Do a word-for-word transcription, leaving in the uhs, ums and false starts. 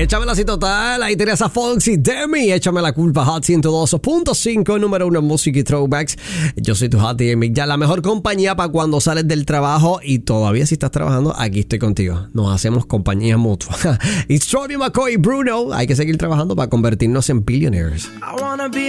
Échamela así total. Ahí tenés a Foxy Demi. Échame la culpa. Hot ciento dos punto cinco, número uno en música y throwbacks. Yo soy tu Hot Demi. Ya la mejor compañía para cuando sales del trabajo. Y todavía si estás trabajando, aquí estoy contigo. Nos hacemos compañía mutua. It's Troy McCoy y Bruno. Hay que seguir trabajando para convertirnos en billionaires. I wanna be